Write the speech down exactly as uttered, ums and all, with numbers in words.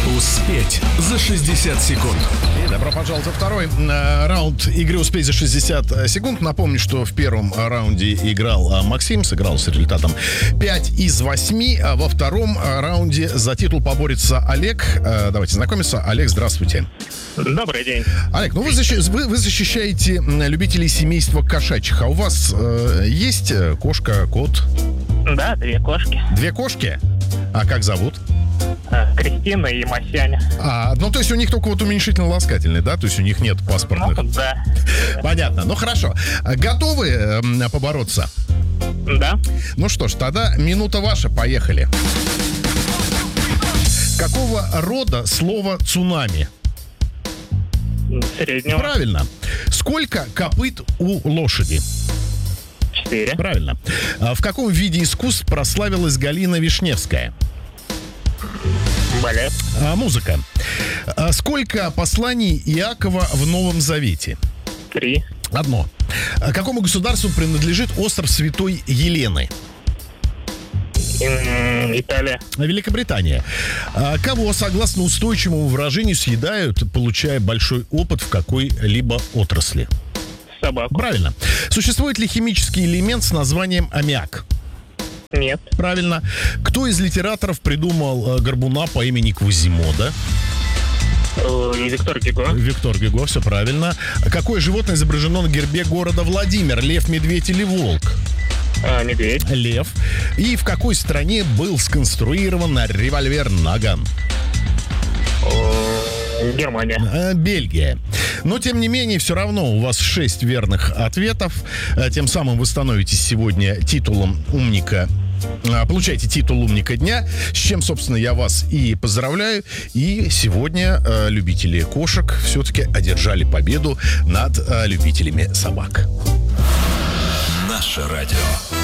Успеть за шестьдесят секунд. И добро пожаловать во второй э, раунд игры «Успеть за шестьдесят секунд». Напомню, что в первом раунде играл э, Максим, сыграл с результатом пять из восьми. А во втором э, раунде за титул поборется Олег. Э, давайте знакомиться. Олег, здравствуйте. Добрый день. Олег, ну вы, защи- вы, вы защищаете любителей семейства кошачьих. А у вас э, есть кошка, кот? Да, две кошки. Две кошки? А как зовут? Кристина и Масяня. А, ну, то есть у них только вот уменьшительно-ласкательный, да? То есть у них нет паспортных. Ну, да. Понятно. Ну, хорошо. Готовы э, побороться? Да. Ну что ж, тогда минута ваша. Поехали. Какого рода слово «цунами»? Среднего. Правильно. Сколько копыт у лошади? Четыре. Правильно. А в каком виде искусств прославилась Галина Вишневская? Балет. А, музыка. А сколько посланий Иакова в Новом Завете? Три. Одно. А какому государству принадлежит остров Святой Елены? М, Италия. Великобритания. А кого, согласно устойчивому выражению, съедают, получая большой опыт в какой-либо отрасли? Собаку. Правильно. Существует ли химический элемент с названием аммиак? Нет. Правильно. Кто из литераторов придумал э, горбуна по имени Квазимода? Э, Виктор Гюго. Виктор Гюго, все правильно. Какое животное изображено на гербе города Владимир? Лев, медведь или волк? А, медведь. Лев. И в какой стране был сконструирован револьвер «Наган»? Э, Германия. Э, Бельгия. Но, тем не менее, все равно у вас шесть верных ответов. Э, Тем самым вы становитесь сегодня титулом умника. э, Получаете титул умника дня, с чем, собственно, я вас и поздравляю. И сегодня э, любители кошек все-таки одержали победу над э, любителями собак. Наше радио.